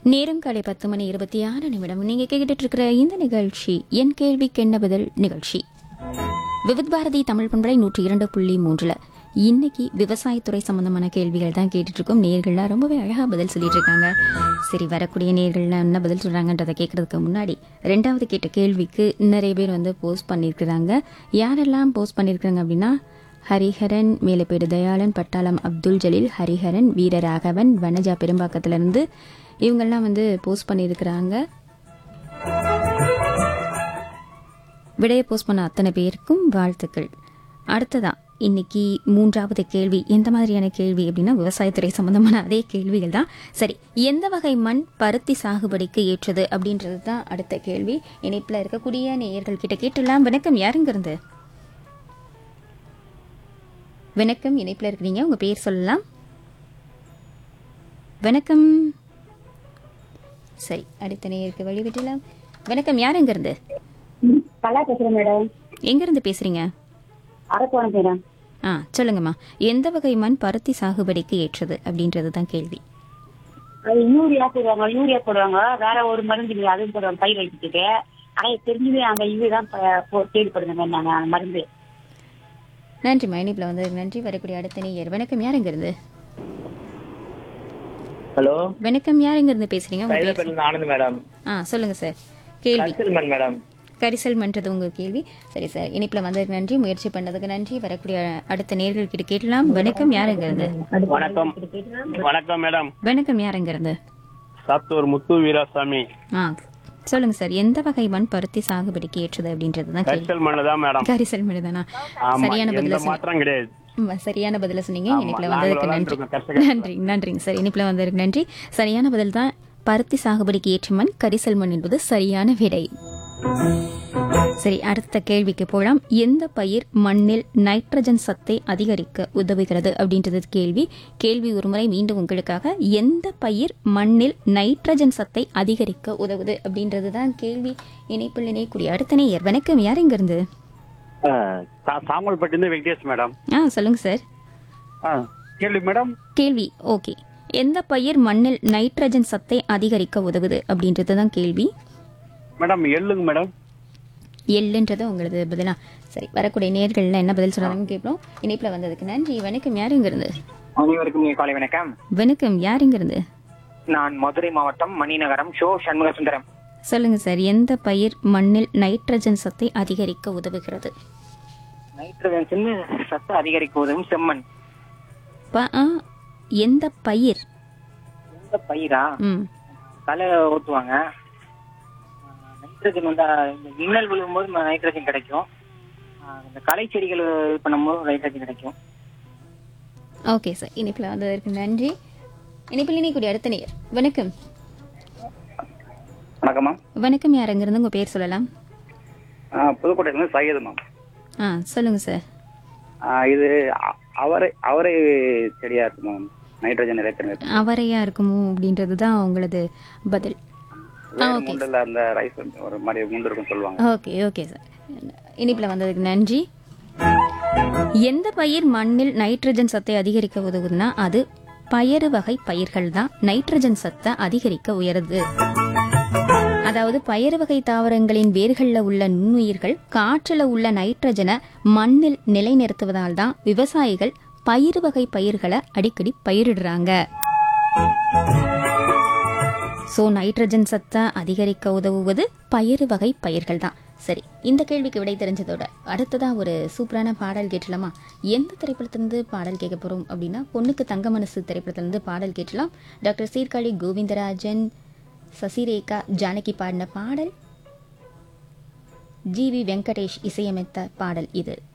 நேரம் காலை 10:26 நீங்க கேட்டுட்டு இருக்கிற இந்த நிகழ்ச்சி என் கேள்விக்கு என்ன பதில் நிகழ்ச்சி. விவித் பாரதி தமிழ் பண்பலை 102.3 இன்னைக்கு விவசாயத்துறை சம்பந்தமான கேள்விகள் தான் கேட்டுட்டு இருக்கோம். நேர்கள்லாம் ரொம்பவே அழகா பதில் சொல்லிட்டு இருக்காங்க. சரி, வரக்கூடிய நேர்கள்லாம் என்ன பதில் சொல்றாங்கன்றதை கேட்கறதுக்கு முன்னாடி ரெண்டாவது கேட்ட கேள்விக்கு நிறைய பேர் போஸ்ட் பண்ணியிருக்கிறாங்க. யாரெல்லாம் போஸ்ட் பண்ணியிருக்காங்க அப்படின்னா, ஹரிஹரன், மேலப்பேடு தயாளன், பட்டாளம் அப்துல் ஜலீல், ஹரிஹரன், வீரராகவன், வனஜா பெரும்பாக்கத்திலிருந்து இவங்கெல்லாம் போஸ்ட் பண்ணியிருக்கிறாங்க. விடையை போஸ்ட் பண்ண அத்தனை பேருக்கும் வாழ்த்துக்கள். அடுத்ததான் இன்னைக்கு மூன்றாவது கேள்வி எந்த மாதிரியான கேள்வி அப்படின்னா, விவசாயத்துறை சம்பந்தமான அதே கேள்விகள் தான். சரி, எந்த வகை மண் பருத்தி சாகுபடிக்கு ஏற்றது அப்படின்றது தான் அடுத்த கேள்வி. இணைப்பில் இருக்கக்கூடிய நேயர்கள் கிட்ட கேட்டுலாம். வணக்கம், யாருங்க இருந்து? வணக்கம், இணைப்பில் இருக்கிறீங்க, உங்க பேர் சொல்லலாம். வணக்கம். சரி, அடுத்த நேயருக்கு வழிவிட்டலாம். வணக்கம், யாருங்க இருந்து? கலா பேசுறேன் மேடம். எங்க இருந்து பேசுறீங்க? அரக்கோணம் மேடம். சொல்லுங்கம்மா, எந்த வகை மண் பருத்தி சாகுபடிக்கு ஏற்றது அப்படின்றது தான் கேள்வி. யூரியா போடுவாங்க, வேற ஒரு மருந்து இல்லை, அதுவும் போடுவாங்க பயிர் வைக்கிறதுக்கு. ஆனா தெரிஞ்சது அந்த இதுதான் கேள்விப்படுங்க நாங்க அந்த மருந்து. நன்றிம்மா, இணைப்பில் வந்ததுக்கு நன்றி. வரக்கூடிய அடுத்த நேயர். வணக்கம், யாருங்க இருந்து? ஹலோ, வணக்கம், யாருங்க இருந்து பேசுறீங்க? உங்க பேர் ஆனந்த் மேடம். சொல்லுங்க சார். கேள்வி கரிசல்மண் மேடம். கரிசல் மன்றது உங்க கேள்வி. சரி சார், இணைப்பில் வந்ததுக்கு நன்றி, முயற்சி பண்ணதுக்கு நன்றி. வரக்கூடிய அடுத்த நேர்கள் கிட்ட கேட்கலாம். வணக்கம், யாருங்க இருந்து? வணக்கம். வணக்கம் மேடம். வணக்கம், யாருங்க இருந்து? சாத்தூர் முத்து வீராசாமி. சொல்லுங்க சார், எந்த வகை மண் பருத்தி சாகுபடிக்கு ஏற்றது அப்படின்றது தான் கேள்வி. கரிசல் மண் தான் மேடம். கரிசல் மண் தானா? ஆமா, சரியான பதில எந்த மாற்றம் கிடையாது. சரியான பதில சொன்னீங்க. ஆமா, இணைப்பில் வந்ததுக்கு நாங்களும் நன்றி. இருக்கோம், கர்ஷகர். நன்றிங்க சார், இணைப்பில் வந்ததுக்கு நன்றி. சரியான பதில் தான் பருத்தி சாகுபடிக்கு ஏற்ற மண் கரிசல் மண் என்பது சரியான விடை. சரி, அடுத்த கேள்விக்கு போகலாம். எந்த பயிர் மண்ணில் நைட்ரஜன் சத்தை அதிகரிக்க உதவுகிறது அப்படின்றது கேள்வி. கேள்வி ஒருமுறை மீண்டும் உங்களுக்காக. எந்த பயிர் மண்ணில் நைட்ரஜன் சத்தை அதிகரிக்க உதவுது அப்படின்றது தான் கேள்வி. இணைப்பில் இணையக்கூடிய அடுத்த நேயர். வணக்கம், யார் இங்க இருந்து? சாமல்பட்டி வெங்கடேஷ் மேடம். சொல்லுங்க சார். கேள்வி மேடம். கேள்வி ஓகே. எந்த பயிர் மண்ணில் நைட்ரஜன் சத்தை அதிகரிக்க உதவுது அப்படின்றது தான் கேள்வி. Madam எள்ளுங்க madam. எள்ளுன்றது உங்களது பதிலா? சரி, வரக்கூடிய நேர்கள்ல என்ன பதில் சொல்றாங்கன்னு கேட்போம். இணைப்புல வந்ததுக்கு நன்றி. வணக்கம், யார் இங்க இருந்து? அனைவருக்கும் காலை வணக்கம். வணக்கம், யார் இங்க இருந்து? நான் மதுரை மாவட்டம் மணிநகரம் ஷோ சண்முக சுந்தரம். சொல்லுங்க சார், எந்த பயிர் மண்ணில் நைட்ரஜன் சத்தை அதிகரிக்க உதவுகிறது? நைட்ரஜன் சத்து அதிகரிக்க உதவும் செம்மண். எந்த பயிர்? எந்த பயிரா? தலை ஓட்டுவாங்க. நைட்ரஜன் இந்த மின்னல் விழும்போது நைட்ரஜன் கிடைக்கும். இந்த களை செடிகள் இது பண்ணும்போது நைட்ரஜன் கிடைக்கும். ஓகே சார், இணைப்பில் வந்ததற்கு நன்றி. இணைப்பில் இணைக்கூடிய அடுத்த நேயர். வணக்கம். வணக்கம் மேம். வணக்கம், யார் அங்கிருந்து? உங்க பேர் சொல்லலாம். புதுக்கோட்டையிலிருந்து சையது மேம். சொல்லுங்க சார். இது அவரை செடியா இருக்கு மேம். நைட்ரஜன் அவரையா இருக்குமோ அப்படின்றது தான் உங்களது பதில். ஓகே சார், இனிப்புல வந்ததுக்கு நன்றி. எந்த பயிர் மண்ணில் நைட்ரஜன் சத்தை அதிகரிக்க உதவுதுன்னா அது பயறு வகை பயிர்கள் தான் நைட்ரஜன் சத்தை அதிகரிக்க உயருது. அதாவது பயறு வகை தாவரங்களின் வேர்கள்ல உள்ள நுண்ணுயிர்கள் காற்றுல உள்ள நைட்ரஜனை மண்ணில் நிலைநிறுத்துவதால் தான் விவசாயிகள் பயிறு வகை பயிர்களை அடிக்கடி பயிரிடுறாங்க. சோ நைட்ரஜன் சத்தை அதிகரிக்க உதவுவது பயறு வகை பயிர்கள் தான். சரி, இந்த கேள்விக்கு விடை தெரிஞ்சதோட அடுத்ததா ஒரு சூப்பரான பாடல் கேட்டலாமா? எந்த திரைப்படத்திலிருந்து பாடல் கேட்க போறோம் அப்படின்னா, பொண்ணுக்கு தங்க மனசு திரைப்படத்திலிருந்து பாடல் கேட்டலாம். டாக்டர் சீர்காழி கோவிந்தராஜன், சசிரேகா, ஜானகி பாடின பாடல், ஜிவி வெங்கடேஷ் இசையமைத்த பாடல் இது.